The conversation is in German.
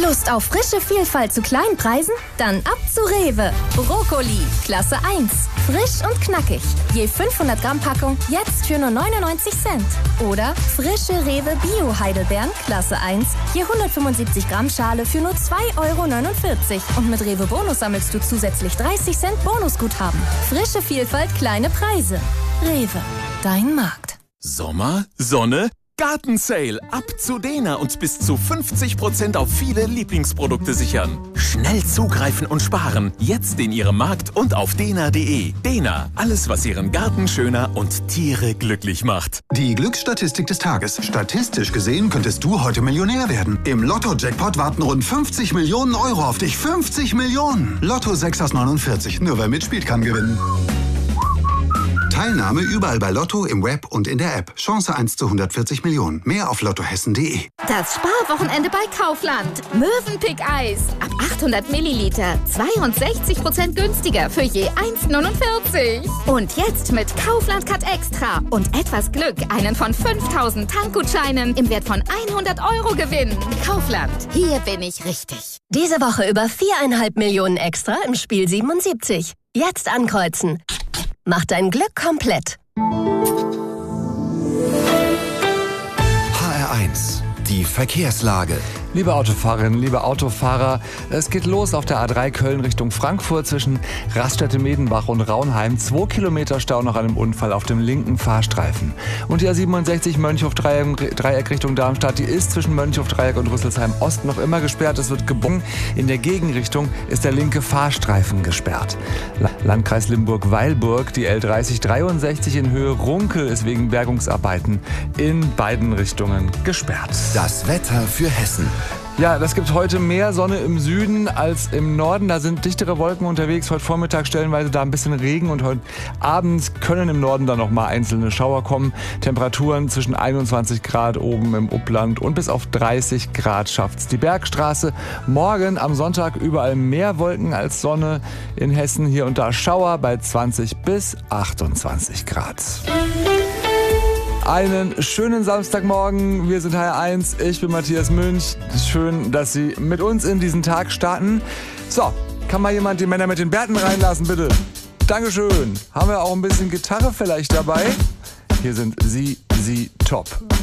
Lust auf frische Vielfalt zu kleinen Preisen? Dann ab zu Rewe. Brokkoli, Klasse 1. Frisch und knackig. Je 500 Gramm Packung, jetzt für nur 99 Cent. Oder frische Rewe Bio-Heidelbeeren, Klasse 1. Je 175 Gramm Schale für nur 2,49 €. Und mit Rewe Bonus sammelst du zusätzlich 30 Cent Bonusguthaben. Frische Vielfalt, kleine Preise. Rewe, dein Markt. Sommer, Sonne, Gartensale. Ab zu Dena und bis zu 50% auf viele Lieblingsprodukte sichern. Schnell zugreifen und sparen. Jetzt in Ihrem Markt und auf dena.de. Dena, alles was Ihren Garten schöner und Tiere glücklich macht. Die Glücksstatistik des Tages. Statistisch gesehen könntest du heute Millionär werden. Im Lotto-Jackpot warten rund 50 Millionen Euro auf dich. 50 Millionen! Lotto 6 aus 49. Nur wer mitspielt, kann gewinnen. Teilnahme überall bei Lotto, im Web und in der App. Chance 1 zu 140 Millionen. Mehr auf lottohessen.de. Das Sparwochenende bei Kaufland. Mövenpick-Eis. Ab 800 Milliliter. 62% günstiger für je 1,49. Und jetzt mit Kaufland Cut Extra. Und etwas Glück einen von 5000 Tankgutscheinen im Wert von 100 € gewinnen. Kaufland. Hier bin ich richtig. Diese Woche über 4,5 Millionen extra im Spiel 77. Jetzt ankreuzen. Mach dein Glück komplett. HR1, die Verkehrslage. Liebe Autofahrerinnen, liebe Autofahrer, es geht los auf der A3 Köln Richtung Frankfurt zwischen Raststätte-Medenbach und Raunheim. 2 Kilometer Stau nach einem Unfall auf dem linken Fahrstreifen. Und die A67 Mönchhof-Dreieck Richtung Darmstadt, die ist zwischen Mönchhof-Dreieck und Rüsselsheim-Ost noch immer gesperrt. Es wird gebogen. In der Gegenrichtung ist der linke Fahrstreifen gesperrt. Landkreis Limburg-Weilburg, die L3063 in Höhe Runkel ist wegen Bergungsarbeiten in beiden Richtungen gesperrt. Das Wetter für Hessen. Ja, das gibt heute mehr Sonne im Süden als im Norden. Da sind dichtere Wolken unterwegs. Heute Vormittag stellenweise da ein bisschen Regen und heute Abend können im Norden dann noch mal einzelne Schauer kommen. Temperaturen zwischen 21 Grad oben im Upland und bis auf 30 Grad schafft's die Bergstraße. Morgen am Sonntag überall mehr Wolken als Sonne. In Hessen hier und da Schauer bei 20 bis 28 Grad. Einen schönen Samstagmorgen. Wir sind HR1. Ich bin Matthias Münch. Schön, dass Sie mit uns in diesen Tag starten. So, kann mal jemand die Männer mit den Bärten reinlassen, bitte? Dankeschön. Haben wir auch ein bisschen Gitarre vielleicht dabei? Hier sind Sie top.